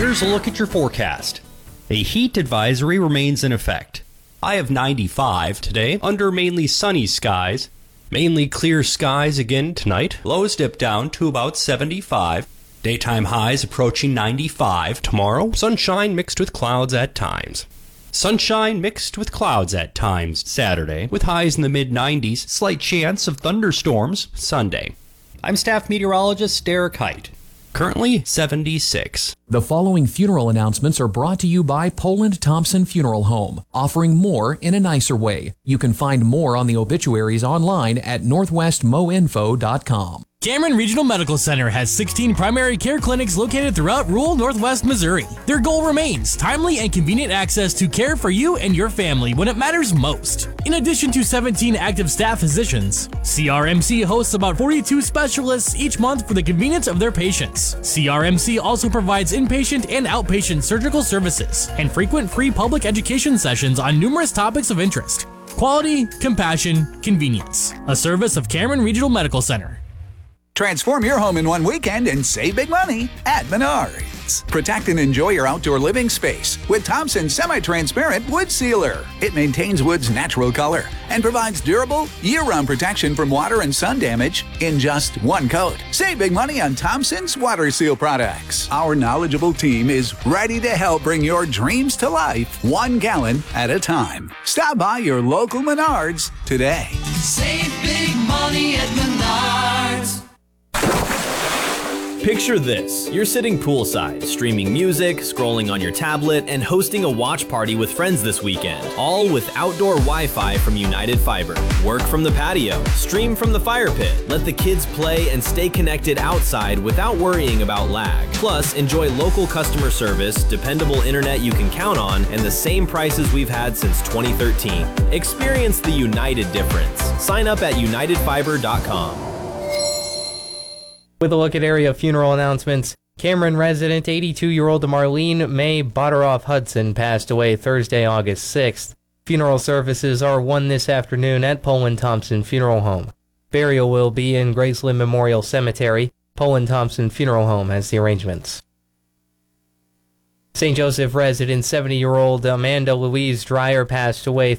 Here's a look at your forecast. A heat advisory remains in effect. High of 95 today, under mainly sunny skies. Mainly clear skies again tonight. Lows dip down to about 75. Daytime highs approaching 95 tomorrow. Sunshine mixed with clouds at times. Sunshine mixed with clouds at times Saturday, with highs in the mid-90s. Slight chance of thunderstorms Sunday. I'm staff meteorologist Derek Height. Currently 76. The following funeral announcements are brought to you by Poland Thompson Funeral Home, offering more in a nicer way. You can find more on the obituaries online at northwestmoinfo.com. Cameron Regional Medical Center has 16 primary care clinics located throughout rural Northwest Missouri. Their goal remains timely and convenient access to care for you and your family when it matters most. In addition to 17 active staff physicians, CRMC hosts about 42 specialists each month for the convenience of their patients. CRMC also provides inpatient and outpatient surgical services and frequent free public education sessions on numerous topics of interest. Quality, compassion, convenience. A service of Cameron Regional Medical Center. Transform your home in one weekend and save big money at Menards. Protect and enjoy your outdoor living space with Thompson's semi-transparent wood sealer. It maintains wood's natural color and provides durable, year-round protection from water and sun damage in just one coat. Save big money on Thompson's water seal products. Our knowledgeable team is ready to help bring your dreams to life 1 gallon at a time. Stop by your local Menards today. Save big money at Menards. Picture this. You're sitting poolside, streaming music, scrolling on your tablet, and hosting a watch party with friends this weekend, all with outdoor Wi-Fi from United Fiber. Work from the patio, stream from the fire pit, let the kids play and stay connected outside without worrying about lag. Plus, enjoy local customer service, dependable internet you can count on, and the same prices we've had since 2013. Experience the United difference. Sign up at unitedfiber.com. With a look at area funeral announcements, Cameron resident 82-year-old Marlene May Botteroff Hudson passed away Thursday, August 6th. Funeral services are 1 this afternoon at Poland Thompson Funeral Home. Burial will be in Graceland Memorial Cemetery. Poland Thompson Funeral Home has the arrangements. St. Joseph resident 70-year-old Amanda Louise Dreyer passed away